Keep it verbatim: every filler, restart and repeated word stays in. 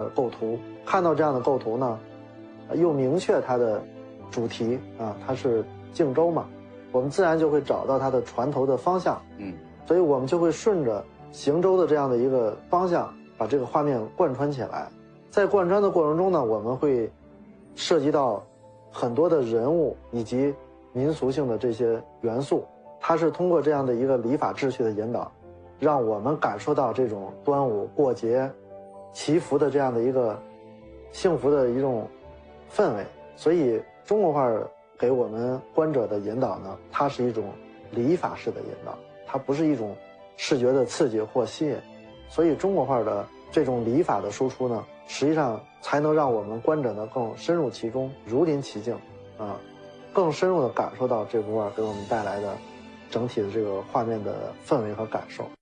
构图，看到这样的构图呢，又明确它的主题啊，它是靖州嘛，我们自然就会找到它的船头的方向，嗯，所以我们就会顺着行舟的这样的一个方向，把这个画面贯穿起来。在贯穿的过程中呢，我们会涉及到很多的人物以及民俗性的这些元素，它是通过这样的一个礼法秩序的引导，让我们感受到这种端午过节祈福的这样的一个幸福的一种氛围。所以中国画给我们观者的引导呢，它是一种礼法式的引导，它不是一种视觉的刺激或吸引。所以中国画的这种礼法的输出呢，实际上才能让我们观者呢更深入其中，如临其境啊，更深入的感受到这幅画给我们带来的整体的这个画面的氛围和感受。